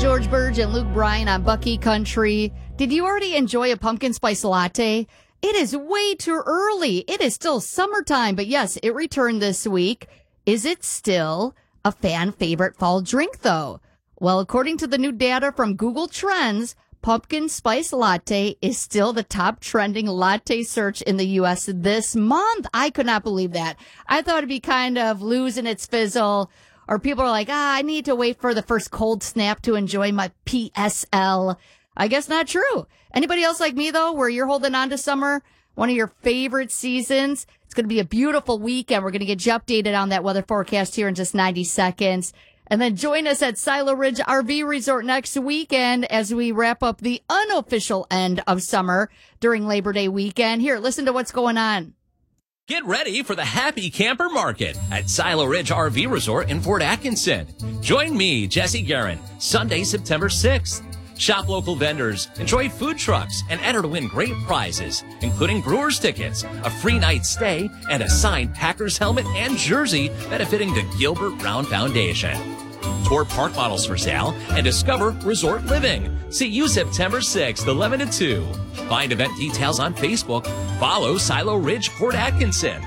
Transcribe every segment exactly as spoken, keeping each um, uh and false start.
George Burge and Luke Bryan on Bucky Country. Did you already enjoy a pumpkin spice latte? It is way too early. It is still summertime, but yes, it returned this week. Is it still a fan favorite fall drink, though? Well, according to the new data from Google Trends, pumpkin spice latte is still the top trending latte search in the U S this month. I could not believe that. I thought it'd be kind of losing its fizzle, or people are like, ah, I need to wait for the first cold snap to enjoy my P S L. I guess not true. Anybody else like me, though, where you're holding on to summer, one of your favorite seasons? It's going to be a beautiful weekend. We're going to get you updated on that weather forecast here in just ninety seconds. And then join us at Silo Ridge R V Resort next weekend as we wrap up the unofficial end of summer during Labor Day weekend. Here, listen to what's going on. Get ready for the Happy Camper Market at Silo Ridge R V Resort in Fort Atkinson. Join me, Jesse Guerin, Sunday, September sixth. Shop local vendors, enjoy food trucks, and enter to win great prizes, including Brewers tickets, a free night stay, and a signed Packers helmet and jersey benefiting the Gilbert Brown Foundation. Tour park models for sale and discover resort living. See you September sixth, eleven to two. Find event details on Facebook. Follow Silo Ridge Port Atkinson.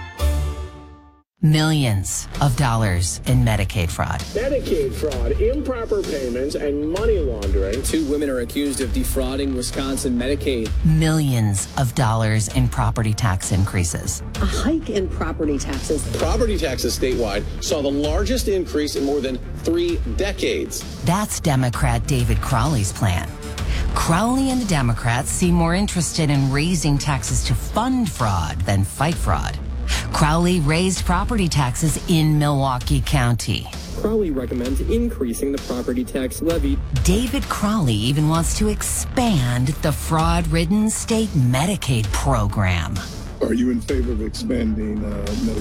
Millions of dollars in Medicaid fraud. Medicaid fraud, improper payments, and money laundering. Two women are accused of defrauding Wisconsin Medicaid. Millions of dollars in property tax increases. A hike in property taxes. Property taxes statewide saw the largest increase in more than three decades. That's Democrat David Crowley's plan. Crowley and the Democrats seem more interested in raising taxes to fund fraud than fight fraud. Crowley raised property taxes in Milwaukee County. Crowley recommends increasing the property tax levy. David Crowley even wants to expand the fraud-ridden state Medicaid program. Are you in favor of expanding uh, Medicaid?